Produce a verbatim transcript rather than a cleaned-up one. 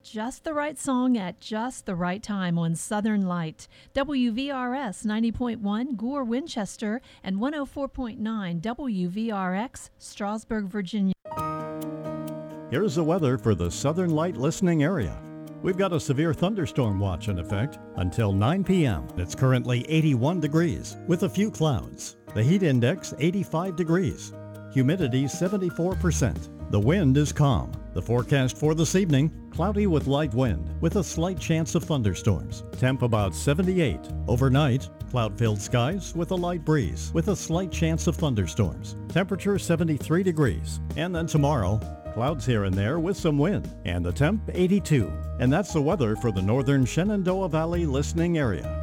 Just the right song at just the right time on Southern Light. W V R S ninety point one, Gore, Winchester, and one oh four point nine W V R X, Strasburg, Virginia. Here's the weather for the Southern Light listening area. We've got a severe thunderstorm watch in effect until nine p.m. It's currently eighty-one degrees with a few clouds. The heat index eighty-five degrees. Humidity seventy-four percent. The wind is calm. The forecast for this evening, cloudy with light wind with a slight chance of thunderstorms. Temp about seventy-eight. Overnight, cloud-filled skies with a light breeze with a slight chance of thunderstorms. Temperature seventy-three degrees. And then tomorrow, clouds here and there with some wind. And the temp eighty-two. And that's the weather for the northern Shenandoah Valley listening area.